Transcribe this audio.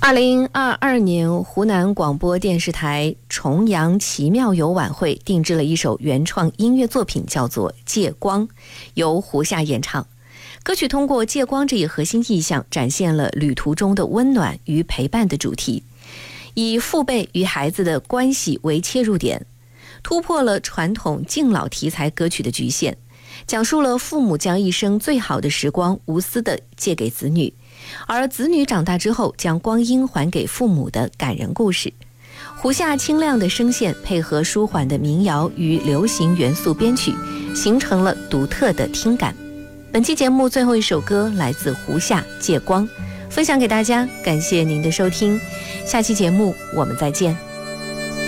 2022年湖南广播电视台重阳奇妙游晚会定制了一首原创音乐作品，叫做《借光》，由胡夏演唱。歌曲通过借光这一核心意象，展现了旅途中的温暖与陪伴的主题，以父辈与孩子的关系为切入点，突破了传统敬老题材歌曲的局限，讲述了父母将一生最好的时光无私地借给子女，而子女长大之后将光阴还给父母的感人故事。胡夏清亮的声线配合舒缓的民谣与流行元素编曲，形成了独特的听感。本期节目最后一首歌来自胡夏《借光》，分享给大家，感谢您的收听，下期节目我们再见。